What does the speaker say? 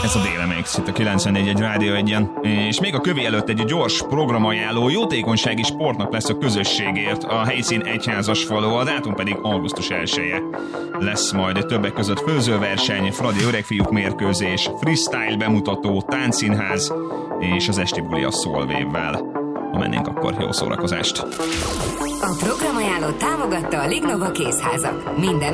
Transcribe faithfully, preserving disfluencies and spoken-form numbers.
Ez a Délemix, itt a kilencvennégy egy Rádió egyen. És még a kövi előtt egy gyors programajánló, jótékonysági sportnak lesz a közösségért. A helyszín egyházas falu, a dátum pedig augusztus elseje. Lesz majd többek között főzőverseny, fradi öregfiúk mérkőzés, freestyle bemutató, táncszínház és az esti buli a Szolvévvel. Ha mennénk, akkor jó szórakozást! A programajánlót támogatta a Lignova Kézházak. Minden